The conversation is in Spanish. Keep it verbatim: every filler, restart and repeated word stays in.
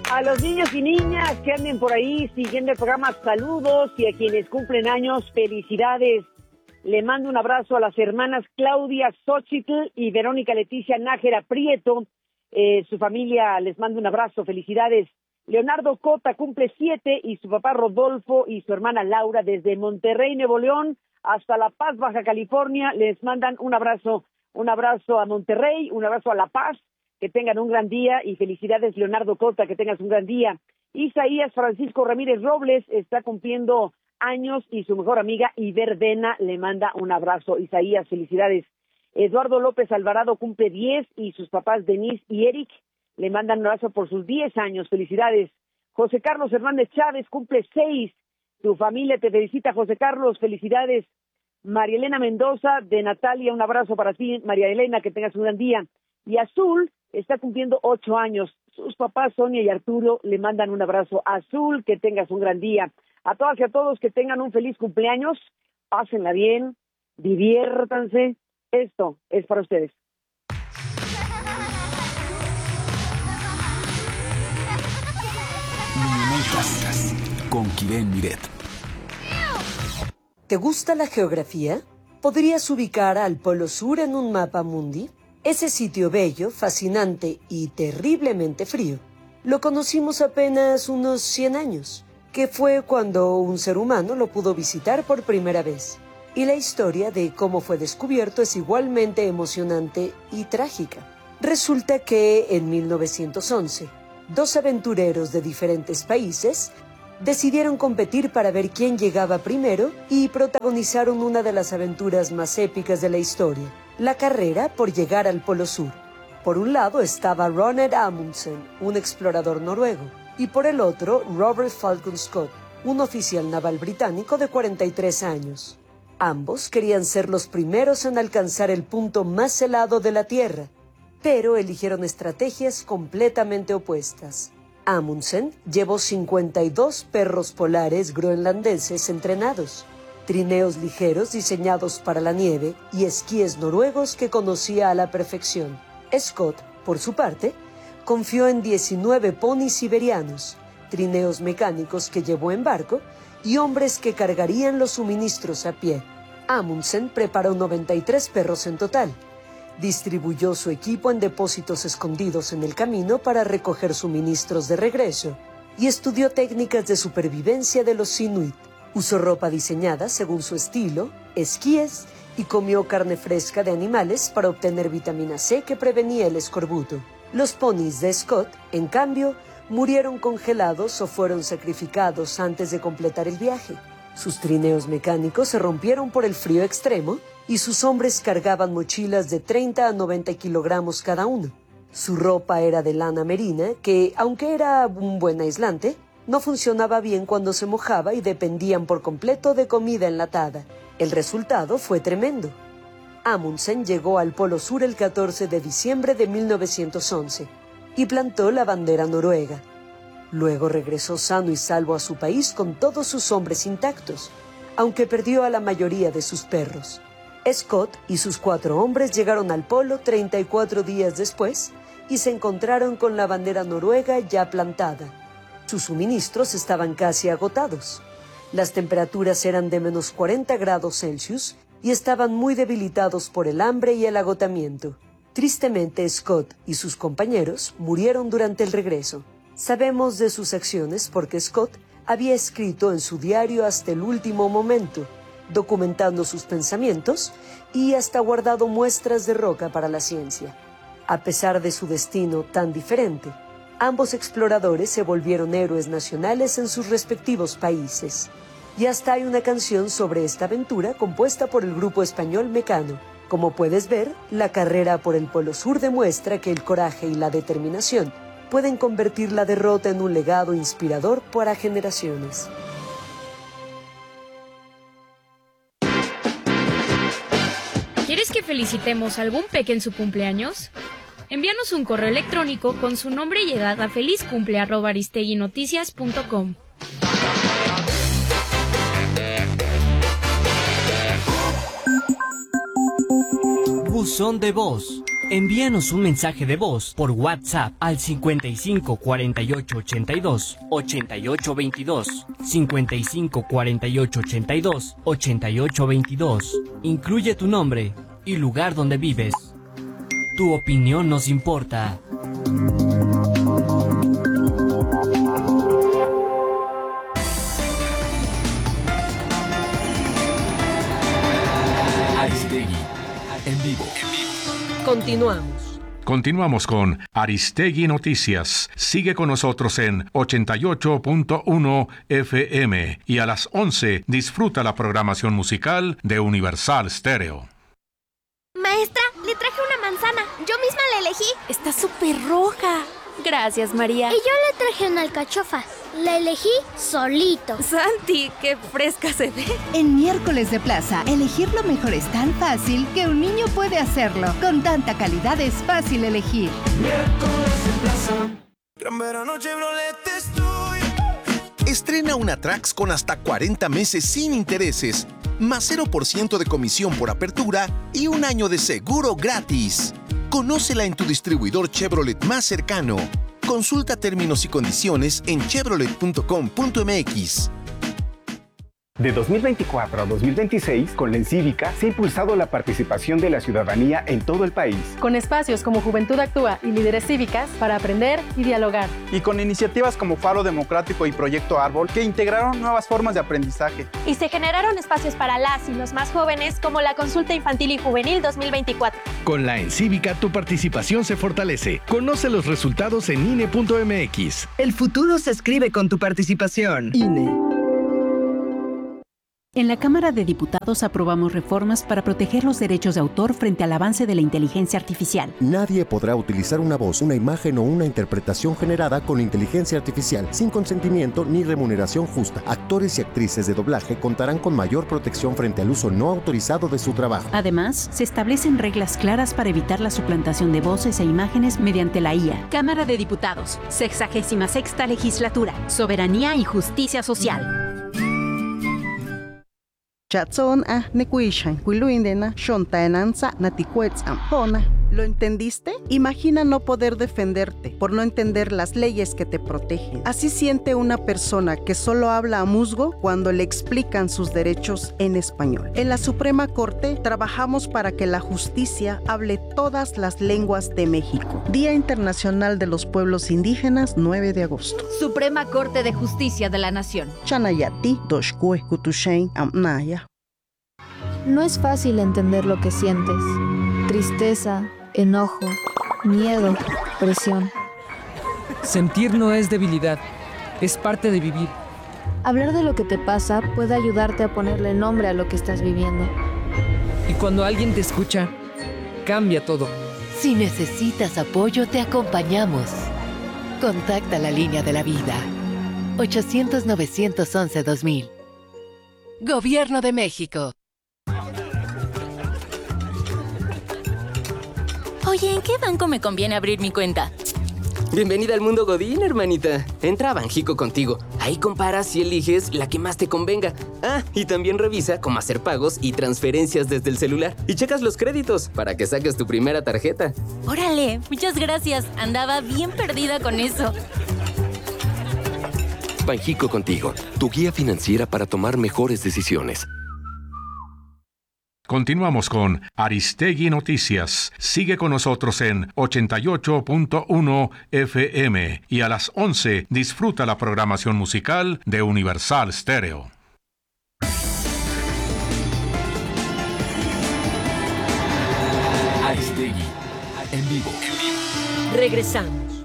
A los niños y niñas que anden por ahí siguiendo el programa, saludos, y a quienes cumplen años, felicidades. Le mando un abrazo a las hermanas Claudia Xochitl y Verónica Leticia Nájera Prieto. Eh, su familia les manda un abrazo, felicidades. Leonardo Cota cumple siete y su papá Rodolfo y su hermana Laura desde Monterrey, Nuevo León, hasta La Paz, Baja California. Les mandan un abrazo, un abrazo a Monterrey, un abrazo a La Paz. Que tengan un gran día y felicidades, Leonardo Cota, que tengas un gran día. Isaías Francisco Ramírez Robles está cumpliendo años y su mejor amiga Iberdena le manda un abrazo. Isaías, felicidades. Eduardo López Alvarado cumple diez y sus papás Denise y Eric le mandan un abrazo por sus diez años. Felicidades. José Carlos Hernández Chávez cumple seis. Tu familia te felicita, José Carlos, felicidades. María Elena Mendoza de Natalia, un abrazo para ti, María Elena, que tengas un gran día. Y Azul está cumpliendo ocho años. Sus papás, Sonia y Arturo, le mandan un abrazo. Azul, que tengas un gran día. A todas y a todos que tengan un feliz cumpleaños. Pásenla bien, diviértanse. Esto es para ustedes. Con Kiren Miret. ¿Te gusta la geografía? ¿Podrías ubicar al Polo Sur en un mapa mundi? Ese sitio bello, fascinante y terriblemente frío, lo conocimos apenas unos cien años, que fue cuando un ser humano lo pudo visitar por primera vez. Y la historia de cómo fue descubierto es igualmente emocionante y trágica. Resulta que en mil novecientos once, dos aventureros de diferentes países decidieron competir para ver quién llegaba primero y protagonizaron una de las aventuras más épicas de la historia, la carrera por llegar al Polo Sur. Por un lado estaba Ronald Amundsen, un explorador noruego, y por el otro Robert Falcon Scott, un oficial naval británico de cuarenta y tres años. Ambos querían ser los primeros en alcanzar el punto más helado de la Tierra, pero eligieron estrategias completamente opuestas. Amundsen llevó cincuenta y dos perros polares groenlandeses entrenados, trineos ligeros diseñados para la nieve y esquíes noruegos que conocía a la perfección. Scott, por su parte, confió en diecinueve ponis siberianos, trineos mecánicos que llevó en barco y hombres que cargarían los suministros a pie. Amundsen preparó noventa y tres perros en total. Distribuyó su equipo en depósitos escondidos en el camino para recoger suministros de regreso y estudió técnicas de supervivencia de los Inuit. Usó ropa diseñada según su estilo, esquíes y comió carne fresca de animales para obtener vitamina C que prevenía el escorbuto. Los ponis de Scott, en cambio, murieron congelados o fueron sacrificados antes de completar el viaje. Sus trineos mecánicos se rompieron por el frío extremo y sus hombres cargaban mochilas de treinta a noventa kilogramos cada uno. Su ropa era de lana merina que, aunque era un buen aislante, no funcionaba bien cuando se mojaba y dependían por completo de comida enlatada. El resultado fue tremendo. Amundsen llegó al Polo Sur el catorce de diciembre de mil novecientos once y plantó la bandera noruega. Luego regresó sano y salvo a su país con todos sus hombres intactos, aunque perdió a la mayoría de sus perros. Scott y sus cuatro hombres llegaron al polo treinta y cuatro días después y se encontraron con la bandera noruega ya plantada. Sus suministros estaban casi agotados. Las temperaturas eran de menos cuarenta grados Celsius y estaban muy debilitados por el hambre y el agotamiento. Tristemente, Scott y sus compañeros murieron durante el regreso. Sabemos de sus acciones porque Scott había escrito en su diario hasta el último momento, documentando sus pensamientos y hasta guardado muestras de roca para la ciencia. A pesar de su destino tan diferente, ambos exploradores se volvieron héroes nacionales en sus respectivos países. Y hasta hay una canción sobre esta aventura compuesta por el grupo español Mecano. Como puedes ver, la carrera por el Polo Sur demuestra que el coraje y la determinación pueden convertir la derrota en un legado inspirador para generaciones. ¿Quieres que felicitemos a algún peque en su cumpleaños? Envíanos un correo electrónico con su nombre y edad a felizcumple arroba aristeguinoticias punto com. Buzón de voz. Envíanos un mensaje de voz por WhatsApp al cincuenta y cinco cuarenta y ocho ochenta y dos ochenta y ocho veintidós, cincuenta y cinco cuarenta y ocho ochenta y dos ochenta y ocho veintidós. Incluye tu nombre y lugar donde vives. Tu opinión nos importa. Aristegui, en vivo. Continuamos. Continuamos con Aristegui Noticias. Sigue con nosotros en ochenta y ocho punto uno F M y a las once disfruta la programación musical de Universal Stereo. Maestra, le traje una manzana. Yo misma la elegí. Está súper roja. Gracias, María. Y yo le traje una alcachofa. La elegí solito. Santi, qué fresca se ve. En Miércoles de Plaza, elegir lo mejor es tan fácil que un niño puede hacerlo. Con tanta calidad es fácil elegir. Miércoles de Plaza. Gran verano Chevrolet estoy. Estrena una Trax con hasta cuarenta meses sin intereses, más cero por ciento de comisión por apertura y un año de seguro gratis. Conócela en tu distribuidor Chevrolet más cercano. Consulta términos y condiciones en chevrolet punto com punto m x. De dos mil veinticuatro a dos mil veintiséis, con la Encívica se ha impulsado la participación de la ciudadanía en todo el país. Con espacios como Juventud Actúa y Líderes Cívicas para aprender y dialogar. Y con iniciativas como Faro Democrático y Proyecto Árbol que integraron nuevas formas de aprendizaje. Y se generaron espacios para las y los más jóvenes como la Consulta Infantil y Juvenil dos mil veinticuatro. Con la Encívica tu participación se fortalece. Conoce los resultados en I N E punto m x. El futuro se escribe con tu participación. I N E. En la Cámara de Diputados aprobamos reformas para proteger los derechos de autor frente al avance de la inteligencia artificial. Nadie podrá utilizar una voz, una imagen o una interpretación generada con inteligencia artificial sin consentimiento ni remuneración justa. Actores y actrices de doblaje contarán con mayor protección frente al uso no autorizado de su trabajo. Además, se establecen reglas claras para evitar la suplantación de voces e imágenes mediante la I A. Cámara de Diputados, sexagésima sexta legislatura, soberanía y justicia social. Chatson a nekuishan, huiluindena, shontaenanza, natikuetzam, hona. ¿Lo entendiste? Imagina no poder defenderte por no entender las leyes que te protegen. Así siente una persona que solo habla a musgo cuando le explican sus derechos en español. En la Suprema Corte trabajamos para que la justicia hable todas las lenguas de México. Día Internacional de los Pueblos Indígenas, nueve de agosto. Suprema Corte de Justicia de la Nación. Chanayati, Doshkue, Kutushain, Amnaya. No es fácil entender lo que sientes. Tristeza, enojo, miedo, presión. Sentir no es debilidad, es parte de vivir. Hablar de lo que te pasa puede ayudarte a ponerle nombre a lo que estás viviendo. Y cuando alguien te escucha, cambia todo. Si necesitas apoyo, te acompañamos. Contacta la línea de la vida. ochocientos, novecientos once, dos mil. Gobierno de México. Oye, ¿en qué banco me conviene abrir mi cuenta? Bienvenida al mundo Godín, hermanita. Entra a Banjico Contigo. Ahí comparas y eliges la que más te convenga. Ah, y también revisa cómo hacer pagos y transferencias desde el celular. Y checas los créditos para que saques tu primera tarjeta. ¡Órale! Muchas gracias. Andaba bien perdida con eso. Banjico Contigo, tu guía financiera para tomar mejores decisiones. Continuamos con Aristegui Noticias. Sigue con nosotros en ochenta y ocho punto uno F M y a las once disfruta la programación musical de Universal Stereo. Aristegui, en vivo. Regresamos.